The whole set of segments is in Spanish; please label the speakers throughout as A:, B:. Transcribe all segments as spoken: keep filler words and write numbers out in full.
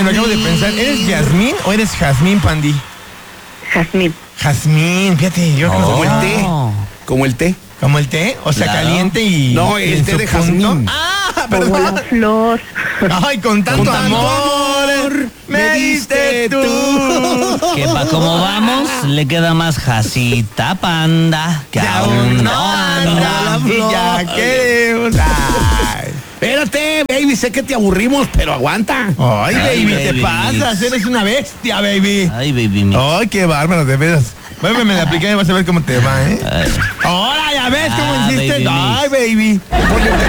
A: me lo acabo de pensar. ¿Eres Yasmín o eres Jazmín, Pandi?
B: Jazmín.
A: Jazmín, fíjate, yo
C: Oh.
A: como el té.
C: Como el té.
A: ¿Como el té? O sea,
C: Claro.
A: caliente y...
C: No, el
A: en
C: té
A: su
C: de
A: punto.
C: jazmín.
A: Ah,
B: Como
A: perdón.
B: la flor.
A: Ay, con tanto,
C: Con tanto
A: amor,
C: amor
A: me diste tú.
D: Que pa' cómo vamos, le queda más Jacita Panda, que
A: Ya
D: aún no
A: anda,
D: anda.
A: y ya queremos. Ay,
C: Espérate, baby, sé que te aburrimos, pero aguanta.
A: Ay,
D: Ay,
A: baby, te
D: baby.
A: pasas, eres una bestia, baby.
D: Ay, baby, mi.
A: Ay, qué bárbaro, de veras. Bueno, me la apliqué y vas a ver cómo te va, ¿eh?
D: Ay.
A: Ahora ya ves cómo
D: Ah,
A: hiciste.
D: baby
A: Ay, baby.
C: Ponle un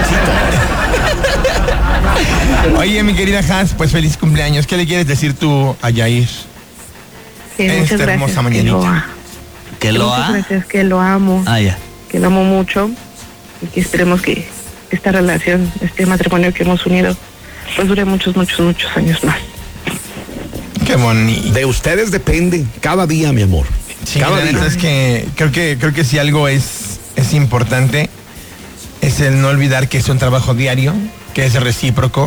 C: besito.
A: Oye, mi querida Has, pues feliz cumpleaños. ¿Qué le quieres decir tú a Yair?
B: Sí,
A: Esta
B: muchas gracias.
A: hermosa
B: que
A: mañanita.
B: lo a-
D: ¿Que lo
B: muchas
D: ha?
B: gracias, que lo amo.
D: Ah, ya.
B: Que lo amo mucho. Y que esperemos que esta relación, este matrimonio que hemos unido, pues dure muchos, muchos, muchos años más.
A: Qué bonito.
C: De ustedes depende cada día, mi amor.
A: Sí,
C: cada
A: la
C: día.
A: neta es que creo que creo que si algo es, es importante es el no olvidar que es un trabajo diario, que es recíproco,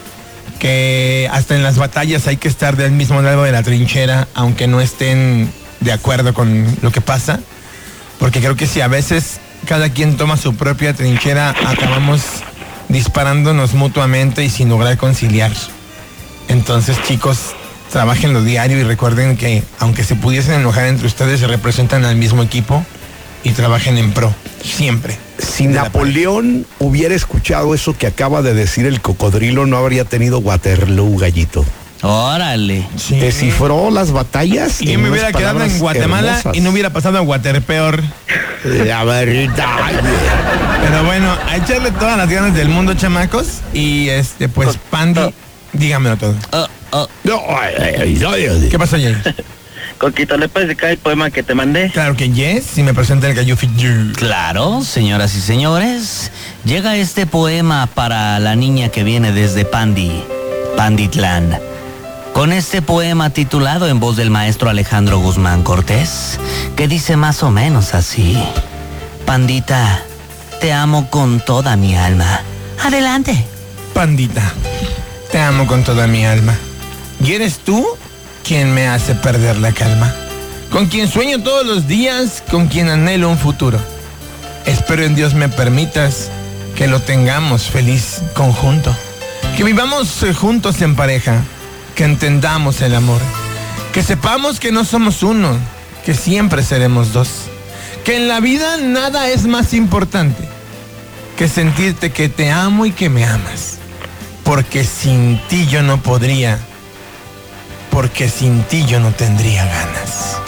A: que hasta en las batallas hay que estar del mismo lado de la trinchera, aunque no estén de acuerdo con lo que pasa, porque creo que si a veces cada quien toma su propia trinchera, acabamos disparándonos mutuamente y sin lograr conciliar. Entonces, chicos, trabajen lo diario y recuerden que aunque se pudiesen enojar entre ustedes, se representan al mismo equipo y trabajen en pro, siempre.
C: Si
A: De la
C: Napoleón hubiera escuchado eso que acaba de decir el cocodrilo, no habría tenido Waterloo, gallito.
D: Órale.
A: Sí.
C: Descifró las batallas.
A: Y yo
C: en
A: me
C: unas
A: hubiera quedado en
C: palabras
A: Guatemala
C: hermosas.
A: y no hubiera pasado a Waterpeor.
C: La verdad.
A: Pero bueno, a echarle todas las ganas del mundo, chamacos. Y este, pues, Pandi, dígamelo todo.
D: Oh, oh.
C: No, ay, ay, ay, ay.
A: ¿Qué pasó, Jay?
E: Coquito, ¿le puedes dedicar el poema que te mandé?
A: Claro que yes, si me presenta el gallo fit you.
D: Claro, señoras y señores, llega este poema para la niña que viene desde Pandi, Panditlán. Con este poema titulado en voz del maestro Alejandro Guzmán Cortés, que dice más o menos así: Pandita, te amo con toda mi alma. Adelante.
A: Pandita, te amo con toda mi alma. Y eres tú quien me hace perder la calma. Con quien sueño todos los días, con quien anhelo un futuro. Espero en Dios me permitas que lo tengamos feliz conjunto. Que vivamos eh, juntos en pareja. Que entendamos el amor. Que sepamos que no somos uno, que siempre seremos dos. Que en la vida nada es más importante que sentirte que te amo y que me amas. Porque sin ti yo no podría. Porque sin ti yo no tendría ganas.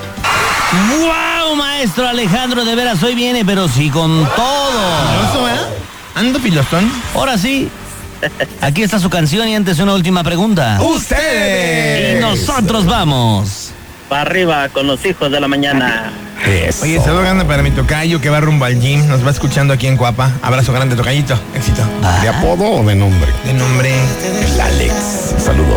D: ¡Wow, maestro Alejandro! De veras, hoy viene, pero sí con todo.
A: ¿Filoso, eh? Ando pilotón.
D: Ahora sí, aquí está su canción y antes una última pregunta.
A: ¡Ustedes!
D: Y nosotros vamos.
E: Para arriba con los hijos de la mañana.
C: Eso.
A: Oye, saludo grande para mi tocayo que va rumbo al gym. Nos va escuchando aquí en Coapa. Abrazo grande, tocayito. Éxito.
C: ¿De apodo o de nombre?
A: De nombre...
C: El Alex. Saludos.